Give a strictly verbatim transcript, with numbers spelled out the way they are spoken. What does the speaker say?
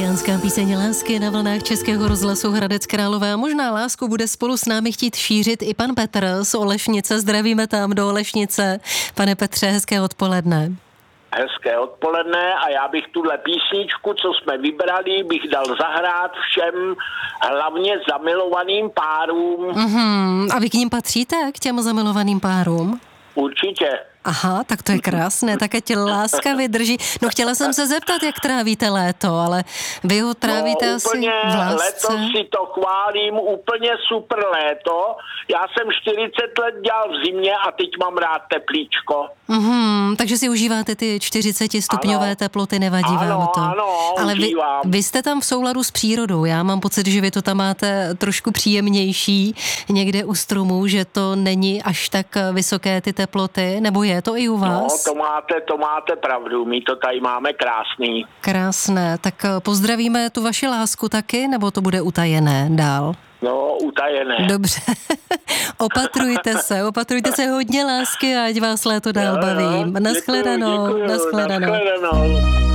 Sebelánská píseň lásky na vlnách Českého rozhlasu Hradec Králové. A možná lásku bude spolu s námi chtít šířit i pan Petr z Olešnice. Zdravíme tam do Olešnice. Pane Petře, hezké odpoledne. Hezké odpoledne a já bych tuhle písničku, co jsme vybrali, bych dal zahrát všem hlavně zamilovaným párům. Mm-hmm. A vy k ním patříte, k těm zamilovaným párům? Určitě. Aha, tak to je krásné, tak ať láska vydrží. No chtěla jsem se zeptat, jak trávíte léto, ale vy ho trávíte no, asi úplně v lásce. Letos si to chválím, úplně super léto. Já jsem čtyřicet let dělal v zimě a teď mám rád teplíčko. Mhm, takže si užíváte ty čtyřicetistupňové ano. teploty, nevadí ano, vám to. Ano, ale vy, užívám. vy jste tam v souladu s přírodou. Já mám pocit, že vy to tam máte trošku příjemnější někde u stromů, že to není až tak vysoké ty teploty, nebo je to i u vás? No, to máte, to máte pravdu, my to tady máme krásný. Krásné, tak pozdravíme tu vaši lásku taky, nebo to bude utajené dál? No, utajené. Dobře, opatrujte se, opatrujte se, hodně lásky a ať vás léto dál baví. Naschledanou, Děkuju, naschledanou. naschledanou.